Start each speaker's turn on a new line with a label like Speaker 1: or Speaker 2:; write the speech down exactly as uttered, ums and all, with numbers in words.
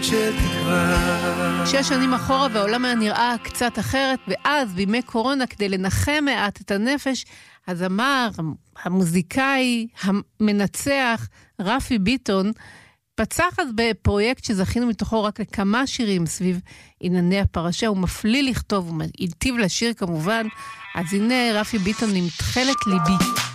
Speaker 1: של תקווה.
Speaker 2: שש שנים אחורה והעולם היה נראה קצת אחרת, ואז בימי קורונה כדי לנחם מעט את הנפש, הזמר, המוזיקאי, המנצח, רפי ביטון, פצח אז בפרויקט שזכינו מתוכו רק לכמה שירים סביב ענייני הפרשה, הוא מפליא לכתוב, הוא היטיב לשיר כמובן, אז הנה רפי ביטון עם תכלת ליבי.